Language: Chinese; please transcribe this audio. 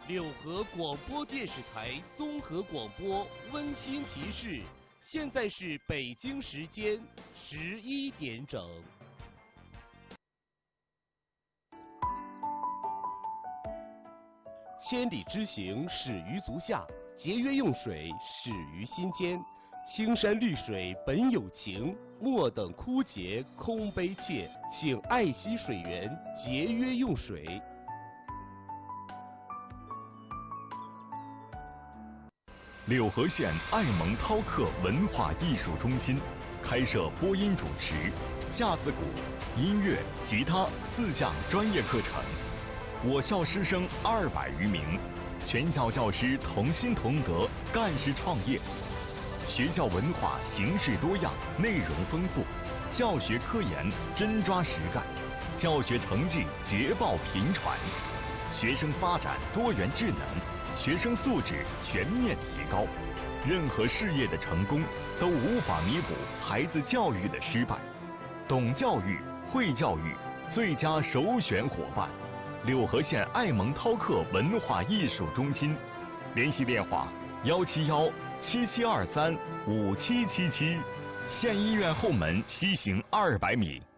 六合广播电视台综合广播温馨提示：现在是北京时间11点整。千里之行，始于足下；节约用水，始于心间。青山绿水本有情，莫等枯竭空悲切。请爱惜水源，节约用水。 柳河县爱蒙饕客文化艺术中心开设播音主持、架子鼓、音乐、吉他4项专业课程。我校师生200余名，全校教师同心同德，干事创业。学校文化形式多样，内容丰富，教学科研真抓实干，教学成绩捷报频传，学生发展多元智能，学生素质全面提高。任何事业的成功都无法弥补孩子教育的失败。懂教育、会教育，最佳首选伙伴。柳河县爱蒙饕客文化艺术中心，联系电话171-7723-5777，县医院后门西行200米。